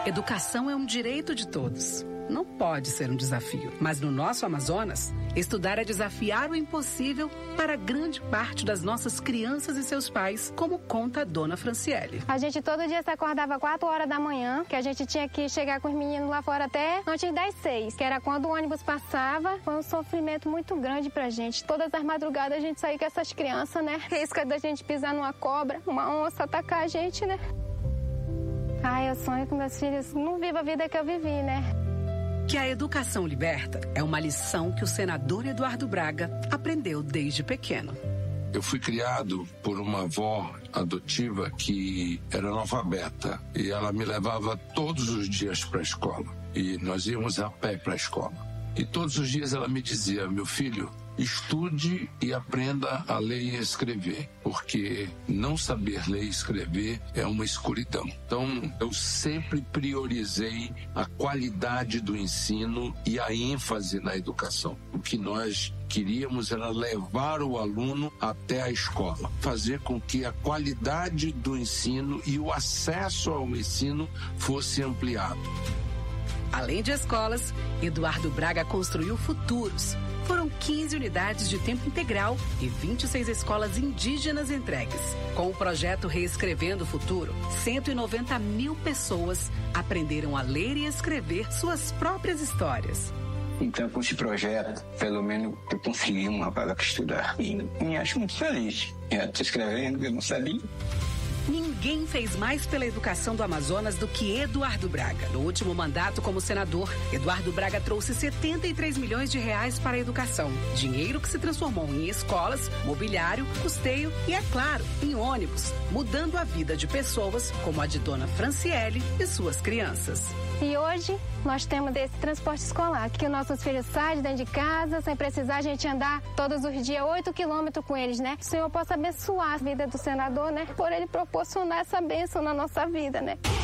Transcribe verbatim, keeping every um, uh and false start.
Educação é um direito de todos. Não pode ser um desafio. Mas no nosso Amazonas, estudar é desafiar o impossível para grande parte das nossas crianças e seus pais, como conta a dona Franciele. A gente todo dia se acordava quatro horas da manhã, que a gente tinha que chegar com os meninos lá fora até antes das seis, que era quando o ônibus passava. Foi um sofrimento muito grande pra gente. Todas as madrugadas a gente saía com essas crianças, né? Risca da gente pisar numa cobra, uma onça atacar a gente, né? Ai, eu sonho que meus filhos não vivam a vida que eu vivi, né? Que a educação liberta é uma lição que o senador Eduardo Braga aprendeu desde pequeno. Eu fui criado por uma avó adotiva que era analfabeta e ela me levava todos os dias para a escola. E nós íamos a pé para a escola. E todos os dias ela me dizia: meu filho, estude e aprenda a ler e escrever, porque não saber ler e escrever é uma escuridão. Então, eu sempre priorizei a qualidade do ensino e a ênfase na educação. O que nós queríamos era levar o aluno até a escola, fazer com que a qualidade do ensino e o acesso ao ensino fosse ampliado. Além de escolas, Eduardo Braga construiu futuros. Foram quinze unidades de tempo integral e vinte e seis escolas indígenas entregues. Com o projeto Reescrevendo o Futuro, cento e noventa mil pessoas aprenderam a ler e escrever suas próprias histórias. Então, com esse projeto, pelo menos eu consegui uma vaga para estudar. E me acho muito feliz. Eu estou escrevendo, eu não sabia. Ninguém fez mais pela educação do Amazonas do que Eduardo Braga. No último mandato como senador, Eduardo Braga trouxe setenta e três milhões de reais para a educação. Dinheiro que se transformou em escolas, mobiliário, custeio e, é claro, em ônibus, mudando a vida de pessoas como a de dona Franciele e suas crianças. E hoje nós temos esse transporte escolar, que os nossos filhos saem de dentro de casa sem precisar a gente andar todos os dias oito quilômetros com eles, né? O Senhor possa abençoar a vida do senador, né? Por ele proporcionar essa bênção na nossa vida, né?